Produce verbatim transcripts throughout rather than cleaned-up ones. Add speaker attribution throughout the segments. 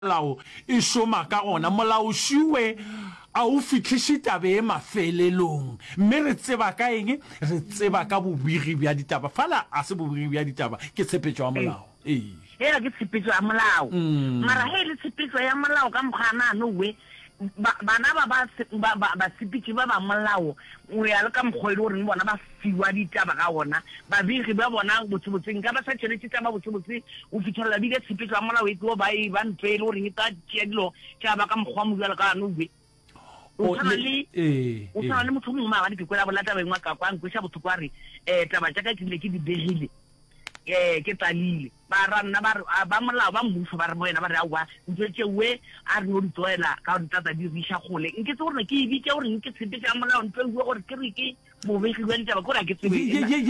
Speaker 1: lao e shoma ka ona molao shiwe a o fitlhise tabe e mafelelong mme re tseba ka eng re tseba ka bobiri bya ditaba fala a se bobiri bya ditaba ke tshepetso ya molao eh
Speaker 2: ya ke tshepetso ya molao mara he le tshepetso ya molao ka mogana no we bana ba ba ba ba sipitse ba ba molao o ya le ka mogwele re bona ba fiwa ditaba ka ona ba biri ba bona botsobotseng ka ba sa tshele tshaba botsobotse o fitlhela bile tshepetso ya molao e tlo ba e ba ntwele o reng ta tshedilo tsa ba ka mogwa mo jwala ka no we o tsana le eh o tsana le motho mo ma ba di kwela bolata ba engwa ka kwa nkwesha botho kwa re eh taba tsa ka ke le ke di begile eh ke talile ba rana ba ba molao ba mmuso ba re bona ba re awa ntse we a re no ditsoela ka o ntata di risha gole nke tse gore ke ibi ke gore nke tshepe tsa molao ntse go gore ke re ke mo begi ba ditaba gore ke tsebe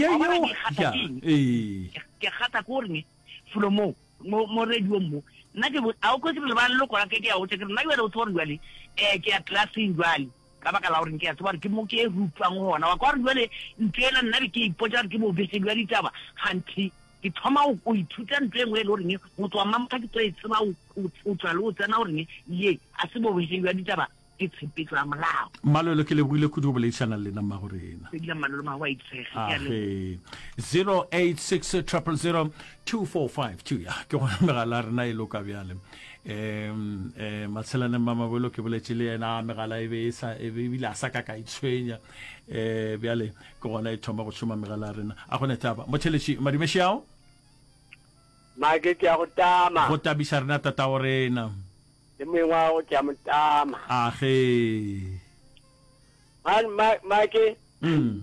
Speaker 1: eh
Speaker 2: ke gata gore ni flomo mo mo radio mo nna ke a o go tsebe ba lo kora ke ke a o tseke nna yo o tsore jwale eh ke a classing jwale ka baka la gore ke a tseba ke mo ke rupang hona wa kwa re jwale ntela nna ke ipotsa ke mo begi ba ditaba hanti ke thoma o ithuta ntwe ngwe le reng motho wa mamka ke tsoe tseba o tswa le o tsena gore ye a se bo botse ya ditaba ke tshepetso ya molao
Speaker 1: malolo ke le buile kudu bole channel le nna ma gore ena
Speaker 2: ke le malolo ma wa itsege
Speaker 1: ke le zero eight six zero zero two four five two ya ke gona megala rena e loka bjale em eh matselana mama bolo ke bole tshile ena megala e be sa e bile a saka ka itshwenya eh bjale ke gona e thoma go shuma megala rena a gone taba mo tsheleshi madimeshiao
Speaker 3: Mage ke a go tama
Speaker 1: go tabisa rena tata orena
Speaker 3: le mengwa o ke a motama
Speaker 1: a ge
Speaker 3: man mage
Speaker 1: mm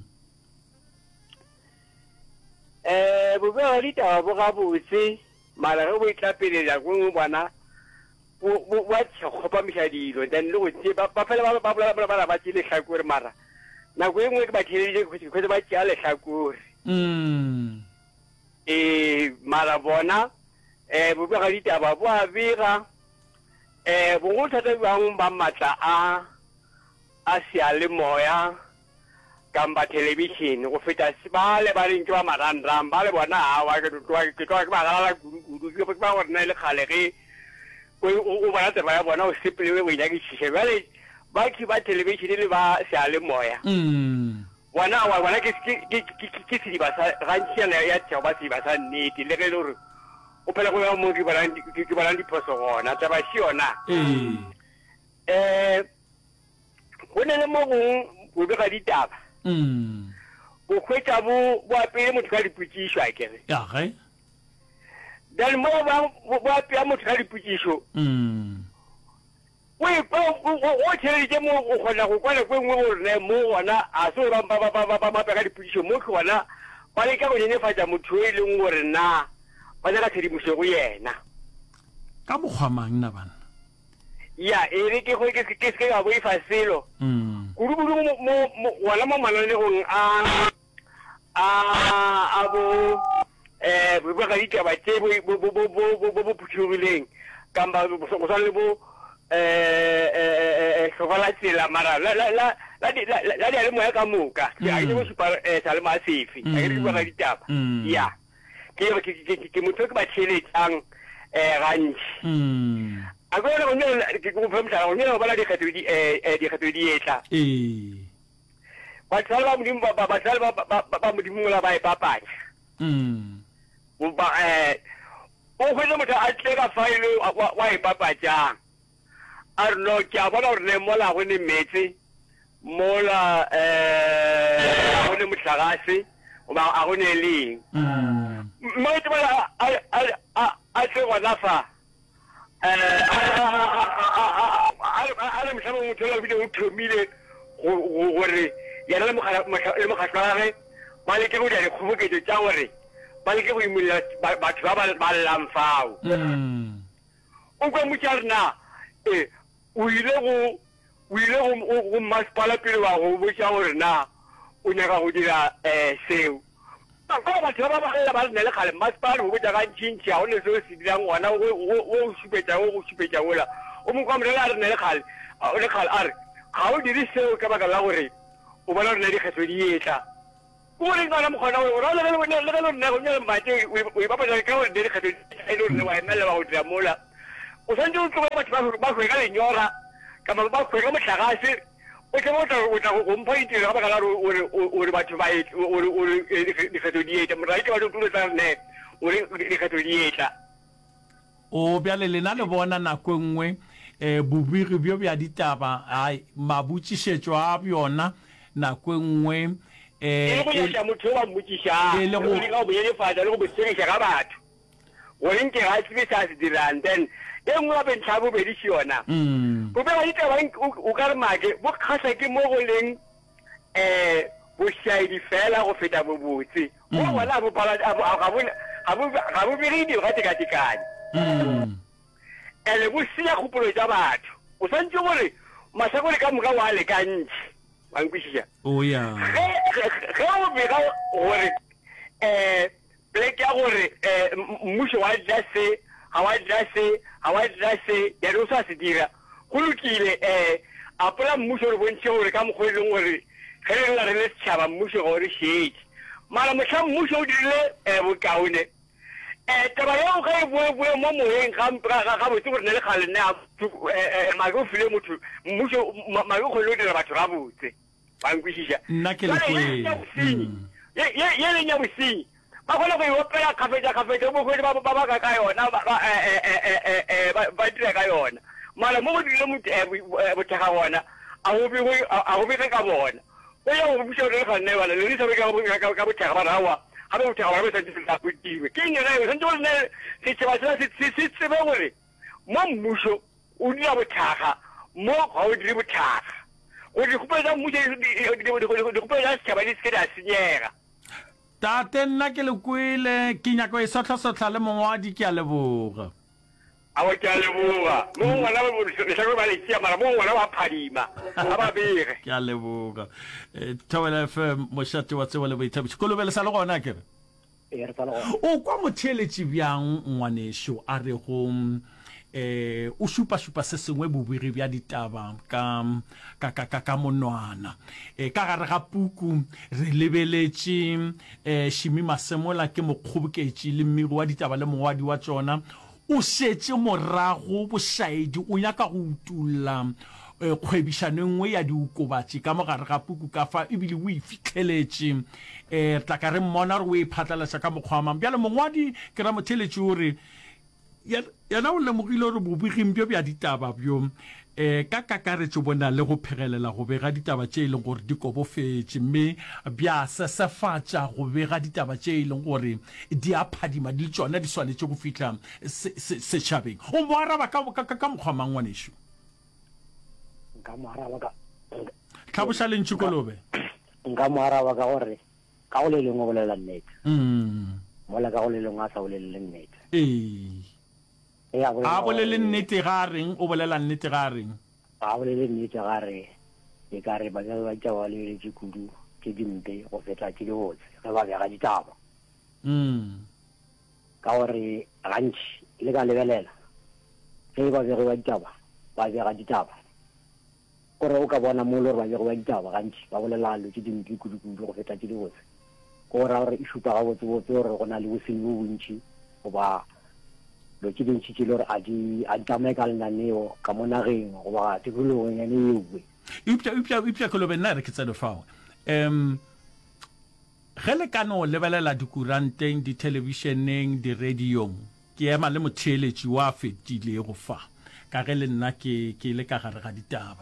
Speaker 3: eh bo ba ri ta bo ga botse mara go itlapele la go bona bo wa tshopa mishadilo then lo tse ba ba fela ba ba ba ba ba tsile hlakore mara na go engwe ke ba tshile go ba tsale hlakore
Speaker 1: mm
Speaker 3: eh mara bona eh bo ga ditaba bo a bega eh bo go thata ba ba matla a a siale moya kamba television go feta sibale ba leng ke ba marandram ba le bona ha wa ke twa ke twa ke ba la gudu ke ba gore na le khale ge o ba tsa ba bona o simple we ya ke tshise ba le ba ki ba television le ba siale moya
Speaker 1: mm
Speaker 3: wana wa wana ke ke ke ke se ba sa rantsia na ya tsa ba se ba sa nnete le ge le re o phela go ya mo ke ba ke ba di poso gona tsa ba siona
Speaker 1: eh
Speaker 3: eh go ne le mo go go ga ditaba
Speaker 1: mm
Speaker 3: o khwetsa bo bo apele motho ka diputsisho a kere
Speaker 1: ya ge
Speaker 3: dan mo ba bo apele motho ka diputsisho
Speaker 1: mm
Speaker 3: we pa o tshele ke mo go gona go kwala go ngwe go re mo gona a so ba ba ba ba ba ka diputsisho mo go gona ba le ka go nenefatsa motho e leng gore na ba ka tshedimose go yena
Speaker 1: ka bogwamang na bana
Speaker 3: ya e re ke go ke ke ke ga bo ifaselo
Speaker 1: mm
Speaker 3: kurubudu mo wala mo manane go a a abo eh bo ga ditaba tse bo bo bo bo bo putshugileng kamba go sa le bo eh eh so va la tsela mara la la la la la le mo ya ka moka ya ke go super eh sa le ma sefi ya ke go ga ditaba ya ke ke ke motho ke ba tsheletsang eh ranch
Speaker 1: mm
Speaker 3: a go re go ne ke go phemsa go ne ba la di khetho di eh di khetho di etla
Speaker 1: eh
Speaker 3: ba tsala ba modimo ba ba tsala ba ba modimo la ba e papanya
Speaker 1: mm
Speaker 3: o ba eh o go le motho a tlega file wa e papatsa arno kya bona re mo la go ne metse mola eh go ne motlagase o ba a go ne leng
Speaker 1: mm
Speaker 3: mo te bala a a a tse wa lafa eh a le mhlamo motho la video o thomile go re ya le mogala le mogatlhare ba le ke go dira dikgoboketso tsa gore ba le ke go imulla batho ba ba lamfao
Speaker 1: mm
Speaker 3: o go mutjarna eh o ile go o ile go masipala pele wa go botsa gore na o nyaka go dira eh seo ba ba batho ba ba ba ba le kgale masipala go botsa ga ntšintšha o ne se se dirang ngwana o supetsa o supetsa ola o mo kwa mrela re ne le kgale o le kgale a re ga o dire seo ka baka la gore o bona re ne di kgetho di etla o re ngwana mo khona o ra le le le le le ne go nyela mate o ba ba ka gore di kgetho e le re wa emela ba go dira mola o santse o tloge batho ba hwe ka lenyora kama ba hwe ka motlakase o tla o tla go mpha ditiro ka baka la ore batho ba ore dikgetho di eta moraite ba tlo tsa ne ore dikgetho di eta
Speaker 1: o bjale lena le bona nako nngwe eh bobiri bjo bja ditaba ai mabutšišetšo a bjona nako nngwe
Speaker 3: eh go ya motho wa mmutšisha le go le go boelefatsa le go botsegiša ka batho gore nke ga se sa se dirang then e nngwe ba bentšha bobedi se yona bo be ba ditaba o ka re make bo kgasa ke mo go leng eh bo shaidi fela go feta bobotse go wala bo pala ga bo ga bo biri di ga tekatekanye ele bo sia khopolo tsa batho o santse gore masako le ka moka wa le kantsi wa nkwisisa
Speaker 1: o ya
Speaker 3: ge o bega gore eh black ya gore eh mmusho wa dase ha wa dase ha wa dase ya do sa se dira go lokile eh apola mmusho re bontse gore ka mogweleng gore ge re la re le tshaba mmusho gore shedi mara motho mmusho o dirile eh bokaone eh taba yo ga e bue bue mo moeng ga ga ga botse gore ne le gale ne eh ma go file motho mmusho ma go go lo dira batho ga botse ba nkwisisa
Speaker 1: nna ke le
Speaker 3: ye ye ye le nya bosi ba gona go iopela kafeta kafeta bo go ba ba ba ka yona ba eh eh eh ba dira ka yona mara mo go dile motho bo tega bona a go be a go be ka bona o ya go buša re ga ne wala le sa be ka ka bo tega ba rawa ha be motho ga ba sa ditse ka butiwe ke ne re sentse gore ne se tseba se se se se be gore mo mmusho o dira bothaga mo ga o dire bothaga o di khupela mmusho di di khupela se ba di se da senyega
Speaker 1: tate nna ke le kwele ke nyako e sotla sotla le mongwadi ke a leboga
Speaker 3: awa ke a leboga mo ngwana ba bo se ba le tsia mara mo ngwana wa phadima a ba bege
Speaker 1: ke a leboga Thobela F M mošate wa tseba le boithabišo kolobele sa le gona ke re
Speaker 4: e re tsala
Speaker 1: o kwa motheletši bjang ngwanesho a re go eh o supa supa se sengwe bobiri bja ditaba ka ka ka ka monwana e ka gare ga puku re lebeletše eh Shimi Masemola ke mokgoboketši le mmiri wa ditaba le mongwadi wa tsona o šetše morago bošaedi o nyaka go utulla kgwebišano nngwe ya diokobatši ka mogare ga puku ka fa ebile o e fitlheletše um tla ka re mmona gore o e phatlalatša ka mokgwa a mang bjale mongwadi ke ra motheletše gore yana o lemogile gore bobeging bjo bja ditaba bjo um ka kakaretšo bona le go phegelela go bega ditaba tše e leng gore di kobofetše mme bja sesefatša go bega ditaba tše e leng gore di a phadima di le tšona di swanetše go fitlha setšhabeng o mo araba ka mokgwa mangwanešo
Speaker 4: nka mo araba ka
Speaker 1: tlhaboša lentši kolobe
Speaker 4: nka mo araba ka gore ka go le lengwe o bolela nnete
Speaker 1: mm
Speaker 4: mola ka go le lengwe a sa bolele nnete
Speaker 1: ee
Speaker 4: e a
Speaker 1: bolele nnete ga reng o bolela nnete ga reng
Speaker 4: a bolele nnete ga re e ka re ba ba tša wa le le kudu ke dimpe go feta ke di hotse ge ba bega ditaba
Speaker 1: mm
Speaker 4: ka gore gantši le ka lebelela ge ba bega ditaba ba bega ditaba gore o ka bona mo le gore ba bega ditaba gantši ba bolela lo ke dimpe kudu-kudu go feta ke di hotse go ra gore e šupa ga botse-botse gore go na le bosenyi bo bontši goba lo ke dintši tše le gore a di tamaye ka lenaneo ka mo nageng goba tikologong yane ewe
Speaker 1: eupša kolobe nna re ke tsene fao um ge le ka no lebelela dikuranteng ditelebišeneng diradiong ke ema le motheeletši wa fetilego fa ka ge le nna ke le ka gare ga ditaba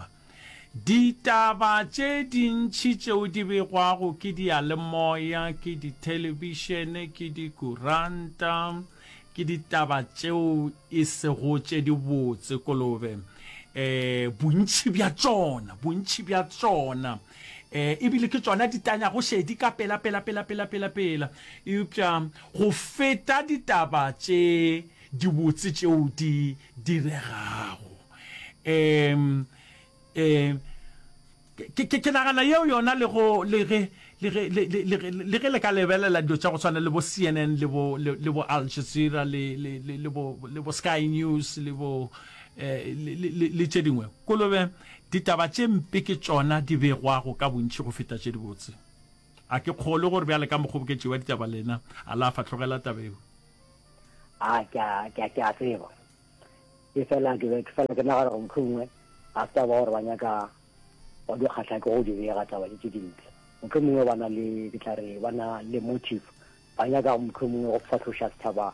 Speaker 1: ditaba tše dintšhi tšeo di begwago ke dialemoya ke ditelebišene ke dikuranta ke ditaba tšeo e sego tše di botse kolobe eh bontši bja tsona bontši bja tsona eh ebile ke tsona ditanya go šedi ka pela pela pela pela pela pela eupša go feta ditaba tše di botse tšeo di diregago em eh ke ke nagana yeo yona le go le ge le ge le ge le ka lebelela dilo tša go tshwana le bo C N N le bo le bo Al Jazeera le le le bo le bo Sky News le bo eh le tše dingwe kolobe ditaba tše mpe ke tsona di begwago ka bontši go feta tše di botse a ke kgole gore bjale ka mokgoboketši wa ditaba lena a la fa tlogela tabeo
Speaker 4: a ke ke ke a tseba e fela ke ke fela ke nagana go mkhungwe a tsa ba gore ba nyaka ba di khatla ke go di bega tsa ba di dintle mkhungwe bana le ke tla re bana le motive ba nyaka mkhungwe go fatlosha setšhaba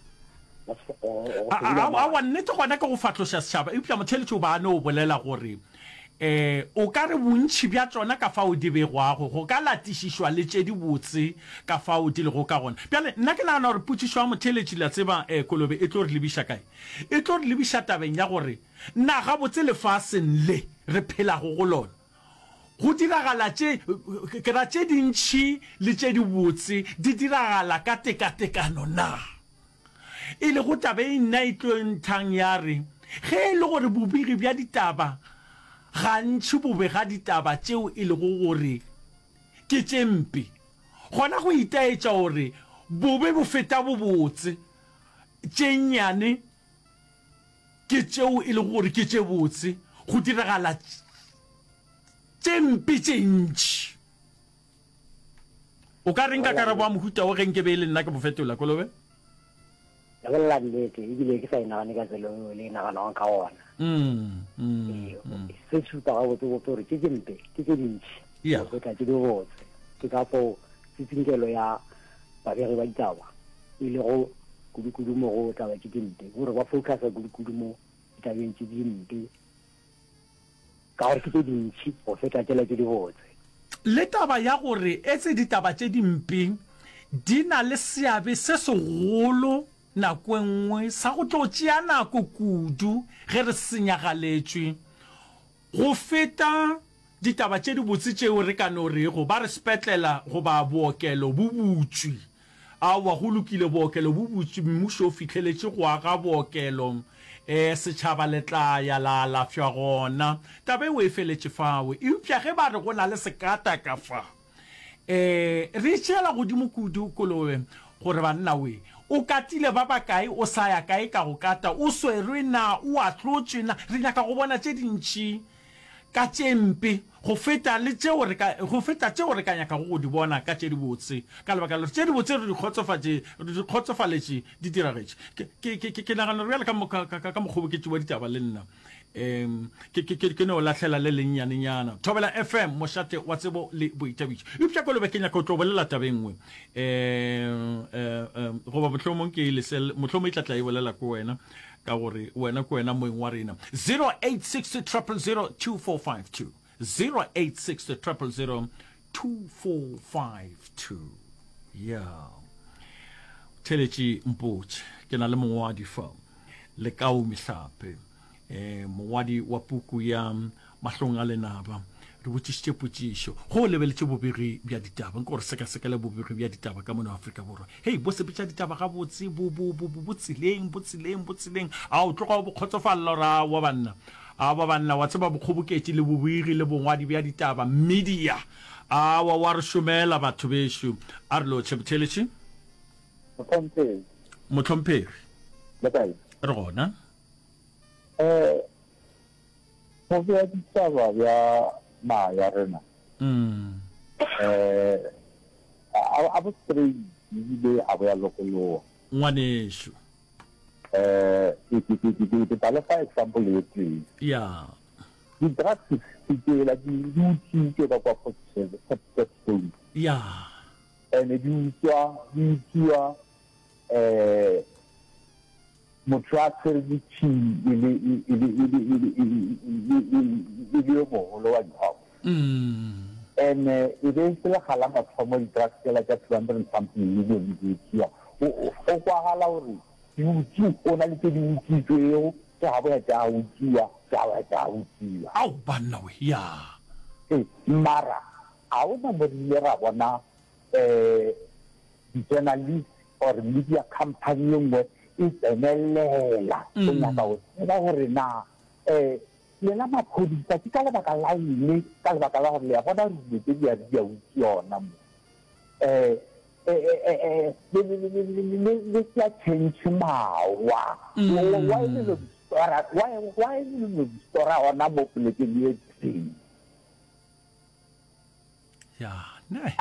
Speaker 1: a wa nnete gona ka go fatlosha setšhaba e pla motheletšo ba no bolela gore eh o ka re bontši bja tsona ka fa o di begwago go ka latišišwa le tše di botse ka fa o di le go ka gona bjale nna ke nagana gore potšišo ya motheletši la tseba um kolobe e tlo re lebiša kae e tlo re lebiša tabeng ya gore nna gabotse lefaseng le re phelago go lona go diragala tše ke ra tše dintšhi le tše di botse di diragala ka tekatekano na e le go tabe e nna e tlo nthang ya re ge e le gore bobegi bja ditaba gantši bobe ga ditaba tšeo e le go gore ke tše mpe gona go itaetša gore bobe bo feta bo botse tše nnyane ke tšeo e le gore ke tše botse go diragala tše mpe tše ntši o ka reng ka karabo wa mohuta o geng ke be le nna ke bofetola kolobe
Speaker 4: ya bolla nnete ebile ke sa inagane ka tsela le inaganang ka ona se supa ga botse botse gore ke ke mpe ke ke dintšhi go tla tše di botse ke ka foo setsinkelo ya babegi ba ditaba e le go kudu-kudu mo go taba ke ke mpe gore ba focusa kudu-kudu mo ditabeng tše di mpe ka gore ke tše dintšhi go feta tšela tše di botse
Speaker 1: le taba ya gore e tse ditaba tše dimpe di na le seabe se segolo nako nngwe sa go tlo tšea nako kudu ge re senyagaletšwe go feta ditaba tše di botse tšeo re ka no rego ba re sepetlela goba bookelo bo butswi awa go lokile bookelo bo butswi mmušo o fitlheletše go aga bookelo um setšhaba le tla ya la lafša gona tabe o e feletše fawe eupša ge ba re go na le sekata ka fa um re tšeela godimo kudu kolobe gore banna we o katile ba bakae o sa ya kae ka go kata o swerwe na o atlotšwe na re nyaka go bona tše dintšhi ka tše mpe go feta le tšeo re ka go feta tšeo re ka nyaka go di bona ka tše di botse ka lebaka le tše di botse re di kgotsofatše re di kgotsofaletše di diragetše ke ke ke nagana re ka ka mokgoboketši wa ditaba le nna um ke ke ke no lahlela le lennyanenyana Thobela F M mošate wa tsebo le boitabišo eupša kolobe ke nyaka o tlo bolela tabengwe um goba mohlomong ke le sel mohlomong e tla tla e bolela ko wena ka gore wena ko wena moeng wa rena zero eight six zero zero zero two four five two zero eight six zero zero zero two four five two yeah Teletši Mpotše ke na le mongwadi fa le kao Mehlape eh mongwadi wa puku ya Mahlong a Lenaba re botšišitše potšišo go lebeletše bobegi bja ditaba nke gore seka-sekele bobegi bja ditaba ka mona Afrika Borwa hei bo sepetša ditaba ga botse bo tseleng bo tseleng bo tseleng a o tloga bo kgotsofalela ra wa banna a ba banna wa tseba bokgoboketši le bobegi le bongwadi bja ditaba media a wa wa re šomela batho bešo a re lotšhe botheletše motlhomphegi re gona
Speaker 5: eh go bja ditaba bja ma ya rena
Speaker 1: mm
Speaker 5: eh a bo three ile a bo ya lokolo
Speaker 1: ngwanesho
Speaker 5: eh it it tala fa example le
Speaker 1: ya
Speaker 5: di drugs ke la di duty ke ba kwa for
Speaker 1: ya
Speaker 5: ene di tswa di tswa eh motracker di chi ile ile ile ile mo lo wa ha
Speaker 1: mm
Speaker 5: ene ile se la hala ma thomo di drugs la ka two hundred something million di tswa o o kwa hala uri di tsi ona le tse di tsi tseo tsa ba ya u tsia tsa ba ya u tsia
Speaker 1: au banna we ya
Speaker 5: eh mara a o na mo le ra bona eh di journalist or media company ngwe e tsenelela go nyaka go tseba gore na eh lena maphodisa ke ka lebaka la eng ka lebaka la gore le ya bona re tse di a di a utsi yona mo eh eh le le le le ya change mawa why is the story why why is the story ona mo pleke le tsi
Speaker 1: ya ne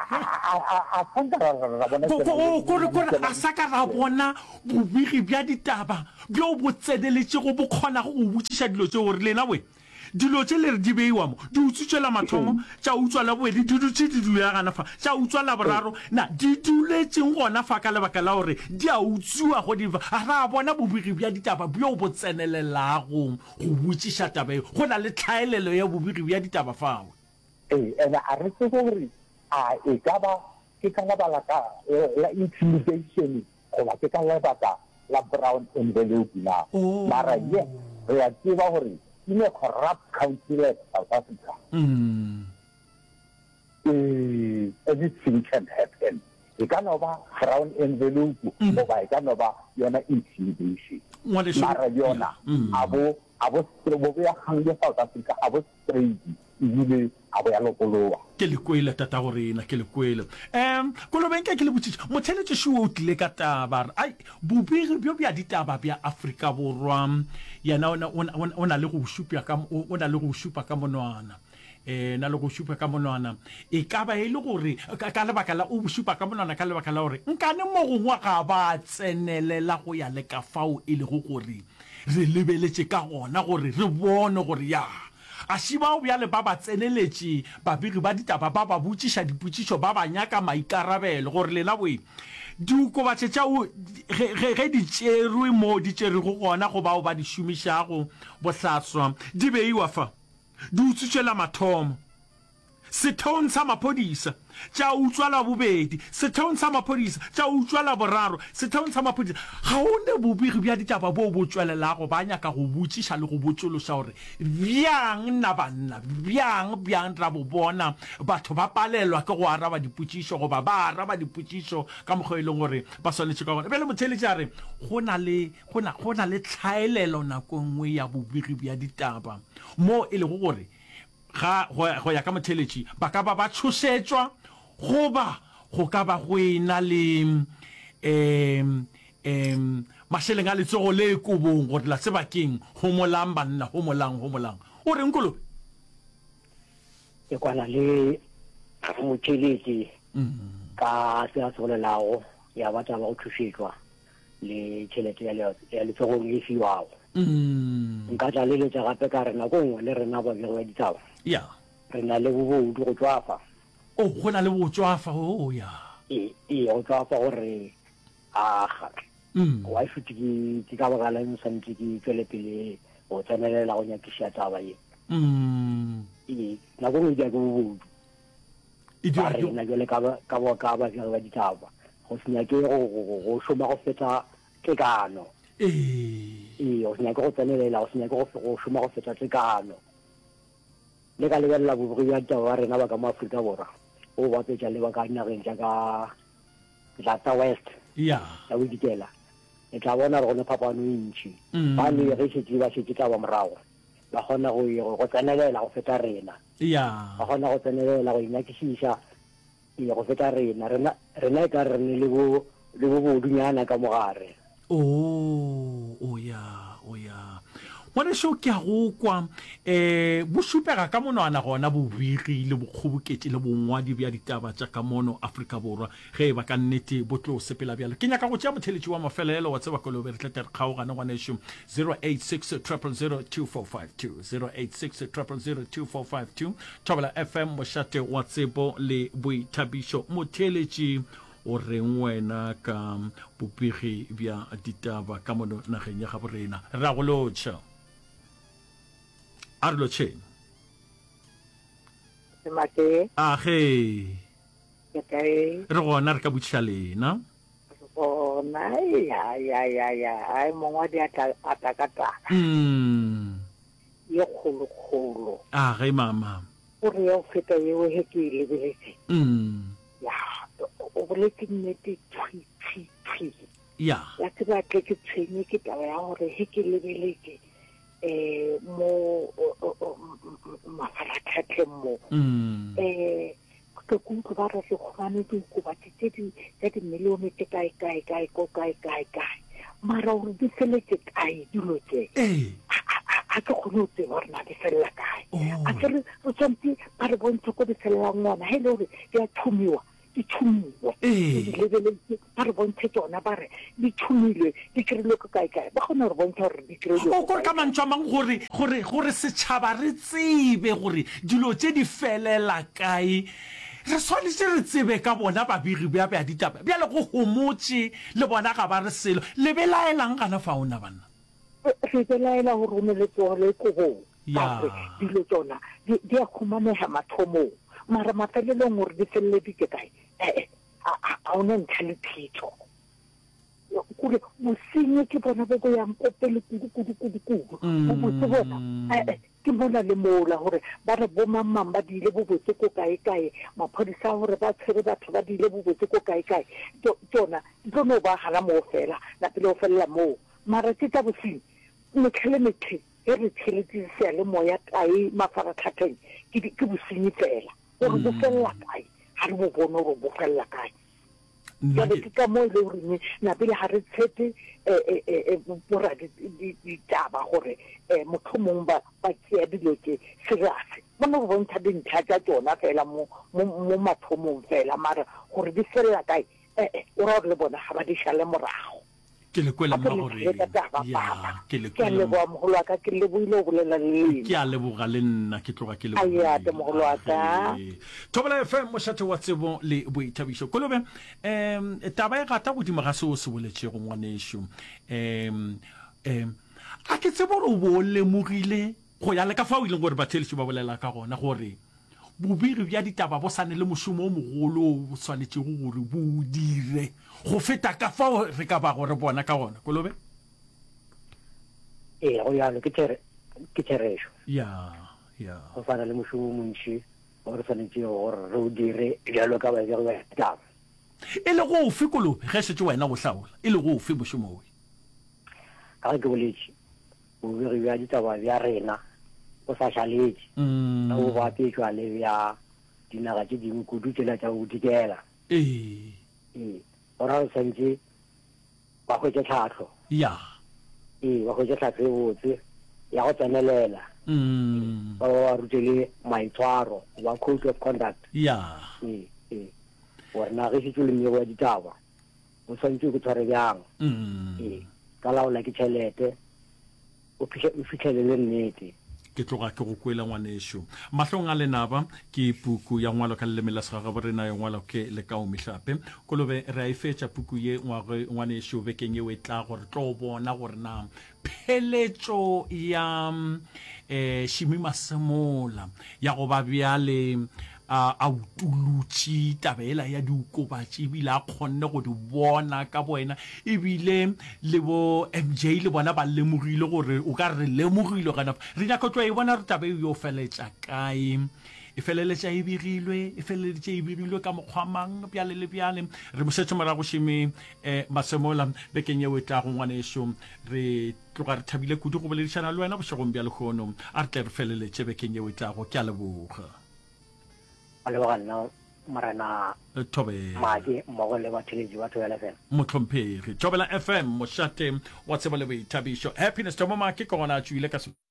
Speaker 5: a tsanga ra bona
Speaker 1: go go go a saka ra bona bobigi bya ditaba bjo bo tsedeletse go bokgona go botsisha dilo tse gore lena we dilo tse le re di beiwa mo di utswela mathomo tša utswa la boedi di dutse di dula gana fa tša utswa la boraro na di duletseng gona fa ka lebaka la gore di a utswiwa go di ra bona bobigi bya ditaba bjo bo tsenelelago go botsisha taba go na le tlhaelelo ya bobigi bya ditaba fao
Speaker 5: eh ena a re se gore a e ka ba ke ka lebala ka la intimidation go ba ke ka lebaka la brown envelope na mara ye re a tseba gore in a corrupt country like South Africa,
Speaker 1: mm.
Speaker 5: uh, everything can happen. You can have a brown envelope,
Speaker 1: mm.
Speaker 5: or you can have a yona intimidation.
Speaker 1: Mara
Speaker 5: yona, abo abo strobo ya hangya South Africa, abo straight, ile abo ya lokoloa.
Speaker 1: Ke le kwela tata gore na ke le kwela em go lo benka ke le botsi motheletse shuo o tle ka taba ai bobiri bjo bja ditaba bja Afrika borwa yana ona ona le go shupa ka ona le go shupa ka monwana eh na le go shupa ka monwana e ka ba ile gore ka le baka la o shupa ka monwana ka le baka la gore nkane mo go ngwa ga ba tsenelela go ya le ka fao ile go gore re lebeletse ka gona gore re bone gore ya a shiba o bjale ba ba tseneletše babiri ba ditaba ba ba botsiša dipotšišo ba ba nyaka maikarabelo gore lena boe diokobatše tšao ge di tšerwe mo di tšerego gona go bao ba di šomišago bohlaswa di beiwa fa di utswitšwela mathomo setheong sa maphodisa tša utswala bobedi setheong sa maphodisa tša utswala boraro setheong sa maphodisa ga o ne bobigi bja ditaba bo bo tswelelago ba nyaka go botsiša le go botsološa gore bjang na banna bjang bjang ra bo bona batho ba palelwa ke go araba dipotšišo goba ba araba dipotšišo ka mokgwa e leng gore ba swanetše ka gona bjale motheletše a re go na le tlhaelelo nako nngwe ya bobigi bja ditaba mo e lego gore ga go ya ka motheletši ba ka ba ba tshošetšwa goba go ka ba go ena le em em mašeleng a letsogo le kobong gore la sebakeng go molang banna go molang go molang o reng kolo
Speaker 4: e kwana le motheletši ka se a se bolelago ya batla ba go thušetšwa le tšhelete ya letsogong e fiwago nka tla leletša gape ka rena ko nngwe le rena babegi ba ditaba
Speaker 1: ya
Speaker 4: re na le bobodu go tswafa
Speaker 1: o go na le botswafa o ya
Speaker 4: e e go tswafa gore a wa ifuti ke ka baka la nsantse ke tswele pele go tsenelela go nyakiša taba ye e nako nngwe ke bobodu ba re na jale ka ba babegi ba ditaba go se nyake go šoma go fetsa tekano e o se nyake go tsenelela go se nyake go šoma go fetsa tekano le ka lebelela bobegi bja ditaba ba rena ba ka mo Afrika Borwa o bapetša le ba ka dinageng tša ka west
Speaker 1: ya
Speaker 4: ya bodikela e tla bona re gone phapano e ntšhi ba le ge šetse ba šetse taba morago ba kgona go tsenelela go feta rena
Speaker 1: ya
Speaker 4: ba kgona go tsenelela go inyakišiša e go feta rena rena e ka re ne le bo bodunyana ka mogare
Speaker 1: o o ya o ya ngwane sho ke a go kwa eh bo supega ka monwana gona bobigi le bokgoboketse le bongwadi bja ditaba tša ka mono Afrika Borwa ge ba ka nnete bo tlo sepela bjalo ke nyaka go tšea motheletši wa mafelelo wa tseba kolobe re tletla re kgaogane ngwane sho zero eight six zero zero zero two four five two zero eight six zero zero zero two four five two Thobela F M mošate wa tsebo le boithabišo motheletši o reng wena ka bobigi bja ditaba ka mono nageng ya gabo rena ra go lotšha Arlo che.
Speaker 6: Mate.
Speaker 1: Ah hey.
Speaker 6: Okay.
Speaker 1: Re gona re ka butšha na?
Speaker 6: Oh na ya ya ya ya ai mongwa di ata atakata.
Speaker 1: Mm.
Speaker 6: Yo kholo kholo.
Speaker 1: Ah ge mama.
Speaker 6: O re o feta yo he ke le beletse.
Speaker 1: Mm.
Speaker 6: Ya o boletse nnete tshi tshi tshi.
Speaker 1: Ya.
Speaker 6: Ya ke ba ke tshwenye ke taba ya gore he ke le beletse. Eh mo mafaratlhatlhe mo eh ke kuntlo ba re go gane di go ba tse di tse di milione tse kae kae kae ko kae kae kae mara o di feletse kae dilo tse
Speaker 1: eh
Speaker 6: a ke go notse ba rena di fella kae a ke re o tsantsi ba re bontse ko di fella ngwana he le re ya thumiwa di tšhumilwe dilebeletse ba re bontshe tsona ba re di tšhumilwe di kry-ilwe ko kae-kae ba kgona gore bontsha gore di kry-ilwe
Speaker 1: o ka mantswe a mang gore gore gore setšhaba re tsebe gore dilo tse di felela kae re tshwanetse re tsebe ka bona babiri bja bja ditaba bjale go gomotse le bona ga ba re selo le belaelang gana fa ona banna
Speaker 6: re belaela gore o ne le tsole kobong
Speaker 1: ya
Speaker 6: dilo tsona di a khumanega mathomong mara mafelelong gore di feleleditse kae ee a o ne ntlha le phetho kore bosenye ke bona bo bo yang ko pele kudu-kudu-kudu-kudu bo botse bona ee ke mola le mola gore ba re bomamang ba diile bo botse ko kae-kae maphodisa gore ba tshwere batho ba diile bo botse ko kae-kae tsona di tlo no ba gana moo fela la pele o felela moo mara ke tsa bosenye metlhele metlhe e re tsheletse seale moya kae mafaratlhatlheng ke bosenyi fela gore bo felela kae ga re bo bone gore bo felela kae jale ke ka mo e le goreng napele ga re tshepe borra ditaba gore motho mongwe ba tšea dilo tse seriase bone go bontsha dintlha tša tsona fela mo mathomong fela mara gore di felela kae ee o ra gore le bona ga ba di šale morago
Speaker 1: ke le kwela mma gore ya ke le
Speaker 6: kwela leboa mogolo wa ka ke le boile go bolela le
Speaker 1: ke a leboga le nna ke tloga ke le
Speaker 6: aya te mogolo wa ka
Speaker 1: Thobela F M mošate wa tsebo le boithabišo kolobe um taba e gata godimo ga se o se boletšego ngwanešo um um a ke tsebo gore o bo lemogile go ya le ka fa o ileng gore batheletši ba bolela ka gona gore bobiri bja ditaba bo sane le mošomo o mogolo o tshwanetšego gore bo o dire go feta ka fao re ka ba gore bona ka gona kolobe
Speaker 4: ee go yalo ke therešo
Speaker 1: ya ya
Speaker 4: go fana le mošomo o montši o re tshwanetse gore re o dire bjalo ka babego ba ditaba
Speaker 1: e le go ofe kolobe ge setse wena go hlaola e le go ofe mošomo oe
Speaker 4: ka ge ke boletše bobiri bja ditaba bja rena o sa šaletše ka bo bapetšwa le bja dinaga tše dingwe kudu tsela tša go dikela
Speaker 1: ee
Speaker 4: ee gora re tshwanetse ba hwetše tlhatlho
Speaker 1: ya
Speaker 4: ee ba hwetše tlhatlho e botse ya go tsenelela ba ba ba rute le maitshwaro ba code of conduct
Speaker 1: ya
Speaker 4: ee ee gore naga e šitse le mmego ya ditaba o tshwanetse go tshware bjang ee ka laola ke tšhelete o fitlhelele nnete
Speaker 1: ke tloga ke go kwela ngwanešo mahlong a lenaba ke puku ya ngwalo ka leleme la segagabo rena yo ngwalo ke le ka omihlape kolobe re a e fetša puku ye ngwanešo bekeng ye o e tla gore tlo bona gore na pheletšo ya um Shimi Masemola ya go ba bjale a utulutši tabela ya diokobatši ebile a kgonne go di bona ka boena ebile le bo M J le bona ba lemogile gore o ka re lemogile gana re nyaka tlo e bona re tabe yo feletša kae e feleletša e begilwe e feleletša e begilwe ka mokgwamang bjale le bjale re mosetše morago Shimi Masemola bekeng yeo e tlago ngwanešo re tloga re thabile kudu go boledišana le wena bošegong bja lekgono a re tle re feleletše bekeng yeo e tlago ke a leboga
Speaker 4: le ba nna marana
Speaker 1: Thobela
Speaker 4: madi mmogo le batheletši ba Thobela F M
Speaker 1: motlhomphegi Thobela F M mošate wa tseba le boithabišo happiness to mama ke kona a tšwile ka